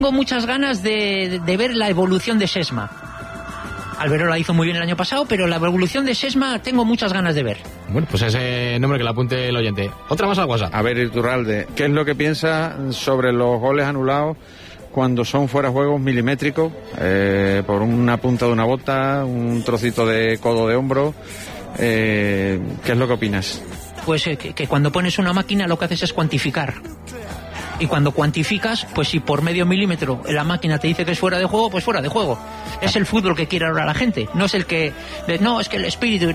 Tengo muchas ganas de ver la evolución de Sesma. Alberola hizo muy bien el año pasado, pero la evolución de Sesma tengo muchas ganas de ver. Bueno, pues ese nombre que le apunte el oyente. Otra más al WhatsApp. A ver, Iturralde, ¿qué es lo que piensa sobre los goles anulados cuando son fuera de juegos milimétricos? Por una punta de una bota, un trocito de codo de hombro. ¿Qué es lo que opinas? Pues que cuando pones una máquina lo que haces es cuantificar. Y cuando cuantificas, pues si por medio milímetro la máquina te dice que es fuera de juego, pues fuera de juego. Es el fútbol que quiere ahora la gente. No es el que... No, es que el espíritu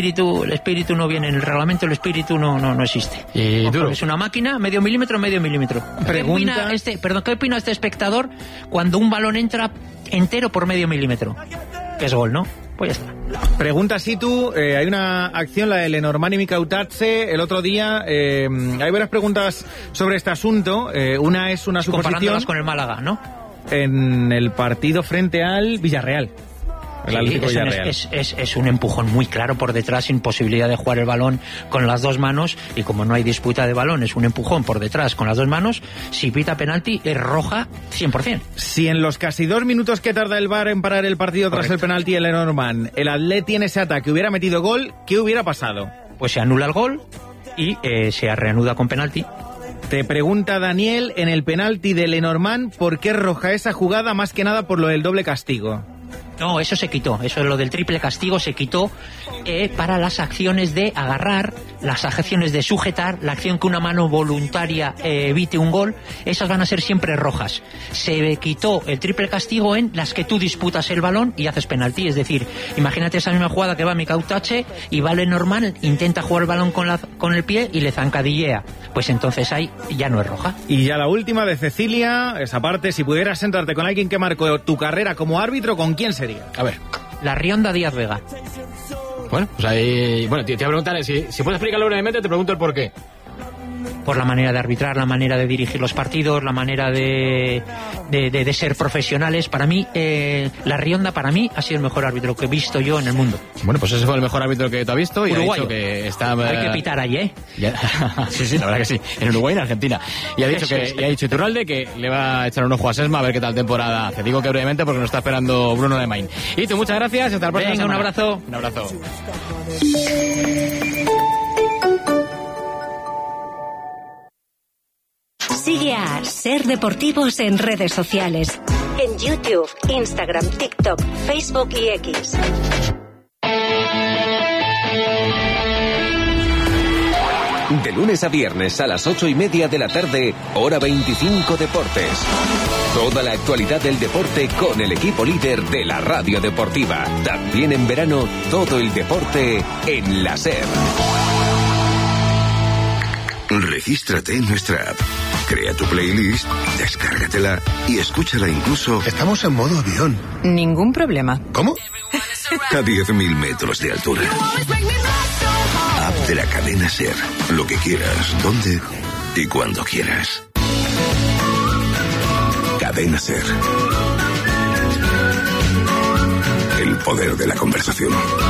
no viene en el reglamento, el espíritu no existe. Y duro. Es una máquina, medio milímetro. Pregunta... ¿Qué opina este espectador cuando un balón entra entero por medio milímetro? Que es gol, ¿no? Pues ya está. Pregunta Situ, hay una acción, la de Lenormand y Mikautatze, el otro día, hay varias preguntas sobre este asunto, una es una suposición... Comparándolas con el Málaga, ¿no? En el partido frente al Villarreal. Sí, es un empujón muy claro por detrás, sin posibilidad de jugar el balón con las dos manos, y como no hay disputa de balón, es un empujón por detrás con las dos manos. Si pita penalti, es roja 100%. Si en los casi 2 minutos que tarda el VAR en parar el partido tras el penalti de Lenormand, el Atleti en ese ataque hubiera metido gol, ¿qué hubiera pasado? Pues se anula el gol y se reanuda con penalti. Te pregunta Daniel, en el penalti de Lenormand, ¿por qué roja esa jugada? Más que nada por lo del doble castigo. No, eso se quitó, eso es lo del triple castigo, se quitó para las acciones de agarrar, las acciones de sujetar, la acción que una mano voluntaria evite un gol, esas van a ser siempre rojas. Se quitó el triple castigo en las que tú disputas el balón y haces penalti, es decir, imagínate esa misma jugada que va Mikautatze y va Lenormand, intenta jugar el balón con el pie y le zancadillea, pues entonces ahí ya no es roja. Y ya la última de Cecilia, esa parte, si pudieras sentarte con alguien que marcó tu carrera como árbitro, ¿con quién sería? A ver. La Rionda Díaz Vega. Bueno, pues ahí... Bueno, te voy a preguntar, si puedes explicarlo brevemente, te pregunto el por qué. Por la manera de arbitrar, la manera de dirigir los partidos, la manera de ser profesionales. Para mí, la Rionda para mí ha sido el mejor árbitro que he visto yo en el mundo. Bueno, pues ese fue el mejor árbitro que tú has visto. Y Uruguayo. Ha dicho que está... Hay que pitar ahí, ¿eh? Sí, la verdad que sí. En Uruguay y en Argentina. Y ha dicho Iturralde que le va a echar un ojo a Sesma a ver qué tal temporada hace. Digo que brevemente porque nos está esperando Bruno de Main. Y tú, muchas gracias. Hasta la próxima semana. Un abrazo. Un abrazo. Sigue a Ser Deportivos en redes sociales. En YouTube, Instagram, TikTok, Facebook y X. De lunes a viernes a las 8:30 de la tarde, hora 25 Deportes. Toda la actualidad del deporte con el equipo líder de la radio deportiva. También en verano, todo el deporte en la SER. Regístrate en nuestra app. Crea tu playlist, descárgatela y escúchala incluso... Estamos en modo avión. Ningún problema. ¿Cómo? A 10.000 metros de altura. App de la cadena SER. Lo que quieras, donde y cuando quieras. Cadena SER. El poder de la conversación.